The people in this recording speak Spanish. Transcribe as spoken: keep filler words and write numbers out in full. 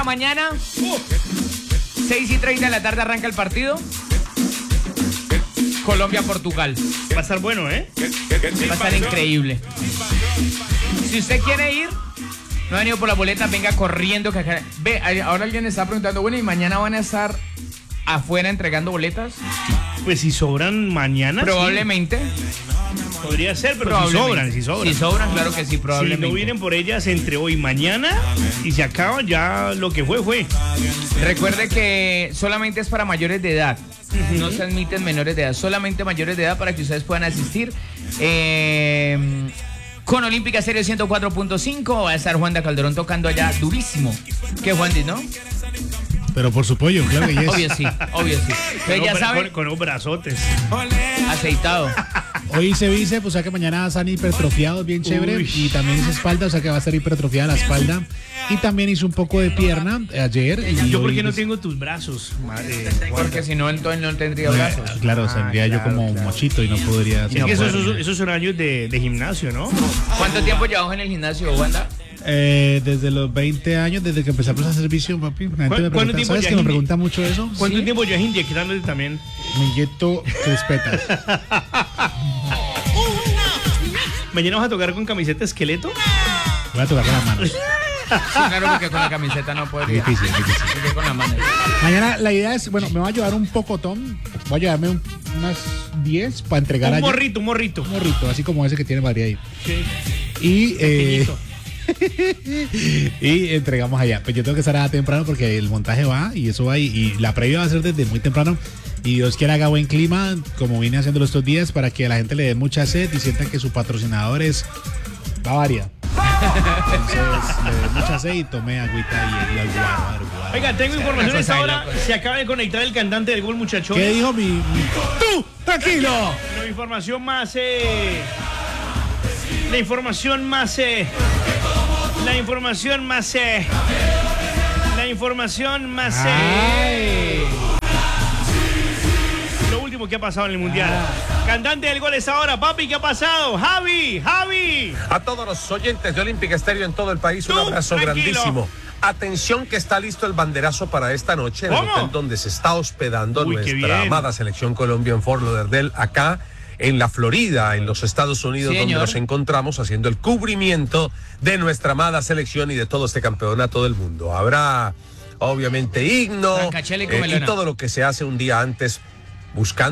para mañana, seis y treinta de la tarde arranca el partido. Colombia-Portugal. Va a estar bueno, ¿eh? Va a estar increíble. Si usted quiere ir, no ha venido por la boleta, venga corriendo. Que acá... Ve, ahora alguien está preguntando, bueno, ¿y mañana van a estar afuera entregando boletas? Pues si sobran mañana. Probablemente. Sí. Podría ser, pero si sobran, si sobran. Si sobran, claro que sí, probablemente. Si no vienen por ellas entre hoy y mañana y se acaba, ya lo que fue, fue. Recuerde que solamente es para mayores de edad. Uh-huh. No se admiten menores de edad, solamente mayores de edad para que ustedes puedan asistir. Eh, con Olímpica Estéreo ciento cuatro punto cinco va a estar Juanda Calderón tocando allá durísimo. ¿Qué, Juandi, no? Pero por su pollo, claro que yes. Obvio sí, obvio sí. Pero ya saben. Con, con los brazotes. Aceitado. Hoy hice bíceps, o sea que mañana están hipertrofiados, bien chévere. Uy. Y también hice espalda, o sea que va a estar hipertrofiada la espalda. Y también hice un poco de pierna ayer. Y yo, ¿por qué hoy... no tengo tus brazos? Eh, Porque si no, entonces no tendría brazos. Eh, claro, ah, tendría claro, yo como claro. mochito y no podría. Es no que esos, esos, esos son años de, de gimnasio, ¿no? ¿Cuánto tiempo llevamos en el gimnasio, Wanda? Eh, desde los veinte años, desde que empezamos a hacer servicio, papi. La gente me pregunta, ¿sabes que me pregunta mucho eso? ¿Cuánto ¿Sí? tiempo llevas inyectándote también? Me inyecto crispetas. ¿Mañana vas a tocar con camiseta esqueleto? Voy a tocar con las manos. Sí, claro, porque con la camiseta no podría. Difícil, difícil. Con la mano. Mañana la idea es, bueno, me voy a llevar un pocotón. Voy a llevarme un, unas diez para entregar un allá. morrito, un morrito. Un morrito, así como ese que tiene María ahí. Sí. Y, eh, y entregamos allá. Pues yo tengo que estar allá temprano porque el montaje va y eso va. Y, y la previa va a ser desde muy temprano. Y Dios quiera haga buen clima, como vine haciéndolo estos días, para que a la gente le dé mucha sed y sientan que su patrocinador es Bavaria. Entonces, le dé mucha sed y tomé agüita y el guaro. Oiga, tengo información a esta hora. Se acaba de conectar el cantante del gol, muchachos. ¿Qué dijo mi, mi... ¡Tú! ¡Tranquilo! La información más... Eh... La información más... Eh... La información más... Eh... La información más... Eh... Lo último que ha pasado en el Mundial. Ah. Cantante del gol es ahora. Papi, ¿qué ha pasado? Javi, Javi. A todos los oyentes de Olímpica Estéreo en todo el país, un abrazo tranquilo. grandísimo. Atención que está listo el banderazo para esta noche en el hotel donde se está hospedando Uy, nuestra amada selección Colombia en Fort Lauderdale, acá en la Florida, en los Estados Unidos, sí, donde nos encontramos haciendo el cubrimiento de nuestra amada selección y de todo este campeonato del mundo. Habrá, obviamente, himno eh, y todo lo que se hace un día antes buscando